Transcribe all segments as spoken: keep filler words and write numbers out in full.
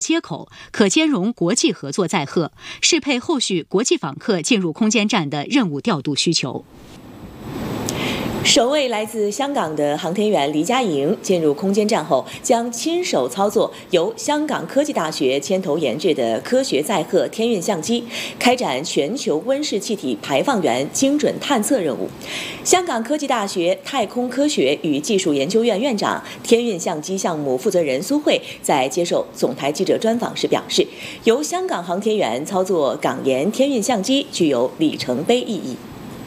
接口可兼容国际合作载荷，适配后续国际访客进入空间站的任务调度需求。 首位来自香港的航天员黎佳莹进入空间站后，将亲手操作由香港科技大学牵头研制的科学载荷天运相机，开展全球温室气体排放源精准探测任务。香港科技大学太空科学与技术研究院院长、天运相机项目负责人苏慧在接受总台记者专访时表示，由香港航天员操作港研天运相机具有里程碑意义。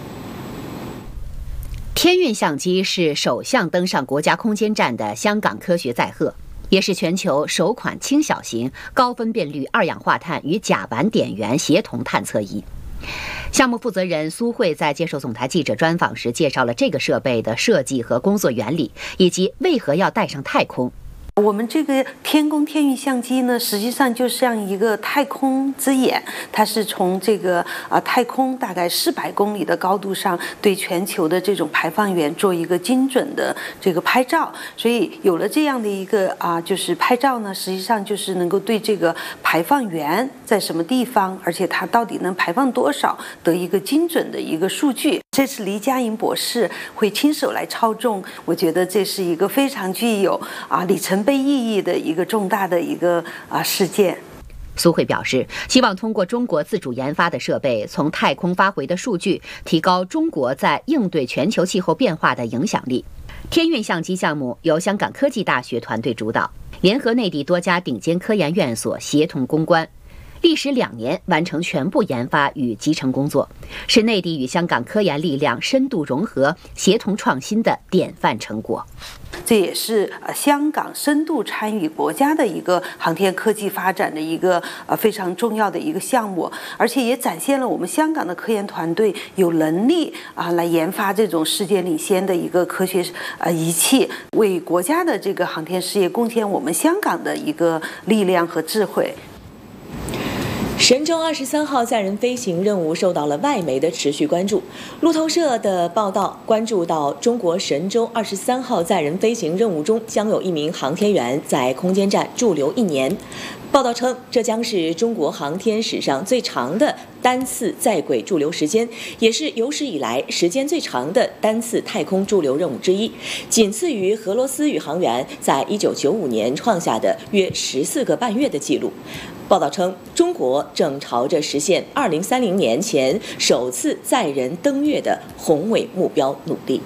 天运相机是首项登上国家空间站的香港科学载荷，也是全球首款轻小型、高分辨率二氧化碳与甲烷碘源协同探测仪。项目负责人苏慧在接受总台记者专访时介绍了这个设备的设计和工作原理，以及为何要带上太空。 我们这个天宫天运相机呢，实际上就像一个太空之眼，它是从这个啊、呃、太空大概四百公里的高度上，对全球的这种排放源做一个精准的这个拍照。所以有了这样的一个啊、呃，就是拍照呢，实际上就是能够对这个排放源在什么地方，而且它到底能排放多少，得一个精准的一个数据。这次黎佳莹博士会亲手来操纵，我觉得这是一个非常具有啊里程碑意义的一个重大的一个啊事件。 苏慧表示，希望通过中国自主研发的设备，从太空发回的数据，提高中国在应对全球气候变化的影响力。天运相机项目由香港科技大学团队主导，联合内地多家顶尖科研院所协同攻关。历时两年完成全部研发与集成工作，是内地与香港科研力量深度融合、协同创新的典范成果。 这也是呃香港深度参与国家的一个航天科技发展的一个呃非常重要的一个项目，而且也展现了我们香港的科研团队有能力啊、呃、来研发这种世界领先的一个科学呃仪器，为国家的这个航天事业贡献我们香港的一个力量和智慧。 神舟二十三号载人飞行任务受到了外媒的持续关注。路透社的报道关注到，中国神舟二十三号载人飞行任务中将有一名航天员在空间站驻留一年。报道称，这将是中国航天史上最长的单次在轨驻留时间，也是有史以来时间最长的单次太空驻留任务之一，仅次于俄罗斯宇航员在一九九五年创下的约十四个半月的记录。报道称，中国正朝着实现二零三零年前首次载人登月的宏伟目标努力。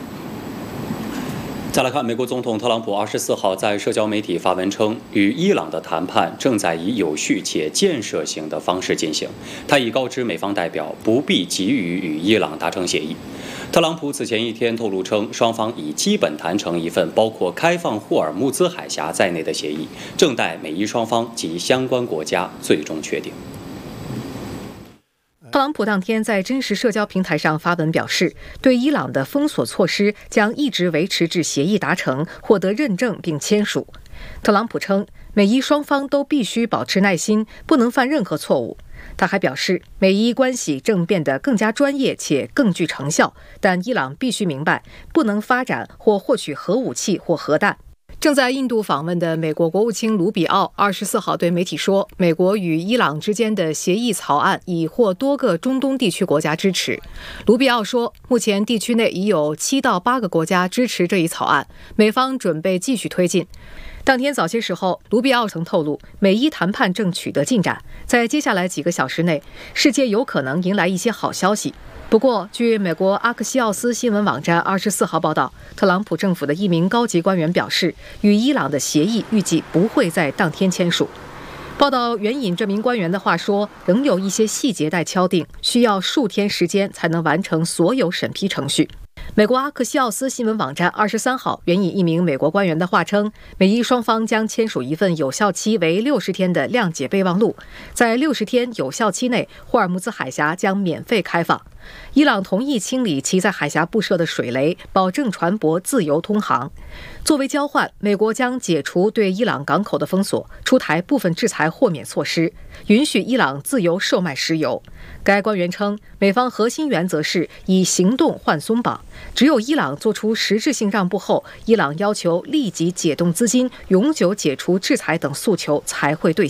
再来看，美国总统特朗普二十四号在社交媒体发文称，与伊朗的谈判正在以有序且建设性的方式进行。他已告知美方代表不必急于与伊朗达成协议。特朗普此前一天透露称，双方已基本谈成一份包括开放霍尔木兹海峡在内的协议，正待美伊双方及相关国家最终确定。 特朗普当天在真实社交平台上发文表示，对伊朗的封锁措施将一直维持至协议达成、获得认证并签署。特朗普称，美伊双方都必须保持耐心，不能犯任何错误。他还表示，美伊关系正变得更加专业且更具成效，但伊朗必须明白，不能发展或获取核武器或核弹。正在印度访问的美国国务卿卢比奥二十四号对媒体说，美国与伊朗之间的协议草案已获多个中东地区国家支持。卢比奥说，目前地区内已有七到八个国家支持这一草案，美方准备继续推进。当天早些时候，卢比奥曾透露，美伊谈判正取得进展，在接下来几个小时内，世界有可能迎来一些好消息。不过，据美国阿克西奥斯新闻网站二十四号报道，特朗普政府的一名高级官员表示，与伊朗的协议预计不会在当天签署。报道援引这名官员的话说，仍有一些细节待敲定，需要数天时间才能完成所有审批程序。美国阿克西奥斯新闻网站二十三号援引一名美国官员的话称，美伊双方将签署一份有效期为六十天的谅解备忘录，在六十天有效期内，霍尔木兹海峡将免费开放。 伊朗同意清理其在海峡布设的水雷，保证船舶自由通航。作为交换，美国将解除对伊朗港口的封锁，出台部分制裁豁免措施，允许伊朗自由售卖石油。该官员称，美方核心原则是以行动换松绑，只有伊朗做出实质性让步后，伊朗要求立即解冻资金、永久解除制裁等诉求才会兑现。